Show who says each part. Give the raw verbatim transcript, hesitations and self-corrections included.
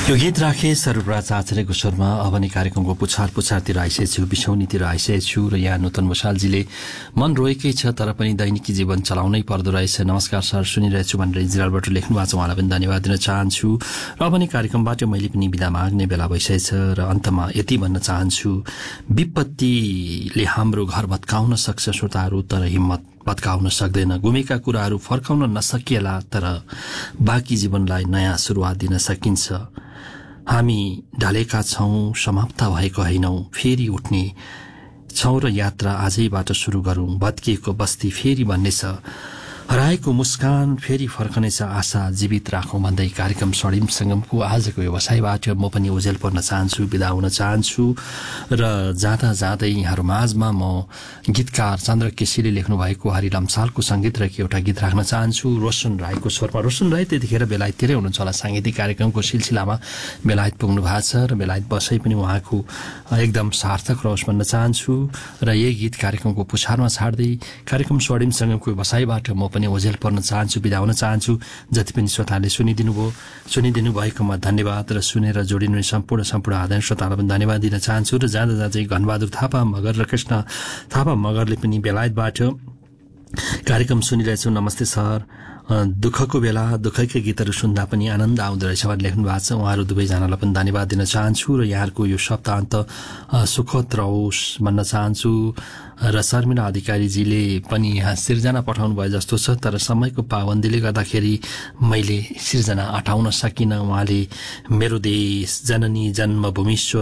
Speaker 1: यो गीत राखे सर्वराज आचार्यको स्वरमा अवनी कार्यक्रमको पुछार पुछारतिर आइसकेको छु, बिछौनीतिर आइसकेको छु र यहाँ नूतन मसालजीले मन रोएकै छ तर पनि दैनिकी जीवन चलाउनै पर्दो रहेछ। नमस्कार सर, सुनिरहेछु भनेर इजरायलबाट लेख्नु भएको छ, उहाँलाई पनि धन्यवाद दिन चाहन्छु। र अवनी कार्यक्रमबाट मैले पनि बिदा माग्ने बेला भइसकेछ र अन्तमा यति भन्न चाहन्छु, विपत्तिले हाम्रो घर भत्काउन सक्छ श्रोताहरू, तर हिम्मत भत्काउन सक्दैन। गुमेका कुराहरू फर्काउन नसकिएला तर बाँकी जीवनलाई नयाँ सुरुवात दिन सकिन्छ। हामी ढलेका छौं, समाप्त भएको होइनौं, फेरि उठ्ने छौं र यात्रा आजैबाट शुरू गरौं। भत्किएको बस्ती फेरि बन्नेछ, हराएको मुस्कान फेरि फर्कनेछ, आशा जीवित राखौं भन्दै कार्यक्रम स्वर्णिम संगमको आजको व्यवसायबाट म पनि ओझेल पर्न चाहन्छु, बिदा हुन चाहन्छु। र जाँदा जाँदै यहाँहरू माझमा म गीतकार चन्द्र केसीले लेख्नु भएको हरि लम्सालको संगीत रहेको एउटा गीत राख्न चाहन्छु, रोशन राईको स्वरमा। रोशन राई त्यतिखेर बेलायततिरै हुनुहुन्छ होला, साङ्गीतिक कार्यक्रमको सिलसिलामा बेलायत पुग्नु भएको छ र बेलायत बसै पनि उहाँको एकदम सार्थक रहोस् भन्न चाहन्छु। र यही गीत कार्यक्रमको पुछारमा छाड्दै कार्यक्रम स्वर्णिम संगमको व्यवसायबाट म पनि ओझेल पर्न चाहन्छु, बिदा हुन चाहन्छु। जति पनि श्रोताले सुनिदिनु भयो, सुनिदिनु भएकोमा धन्यवाद र सुनेर जोडिनु सम्पूर्ण सम्पूर्ण आदरणीय श्रोतालाई पनि धन्यवाद दिन चाहन्छु। र जाँदा जाँदै घनबहादुर थापा मगर र कृष्ण थापा मगरले पनि बेलायतबाट कार्यक्रम सुनिरहेछु, नमस्ते सर, दुःखको बेला दुःखकै गीतहरू सुन्दा पनि आनन्द आउँदो रहेछ भनेर लेख्नु भएको छ। उहाँहरू दुवैजनालाई पनि धन्यवाद दिन चाहन्छु र यहाँहरूको यो सप्ताहन्त सुखद रहोस् भन्न चाहन्छु। र शर्मिला अधिकारीजीले पनि यहाँ सिर्जना पठाउनु भयो जस्तो छ, तर समयको पाबन्दीले गर्दाखेरि मैले सिर्जना अटाउन सकिनँ। उहाँले मेरो देश जननी जन्मभूमि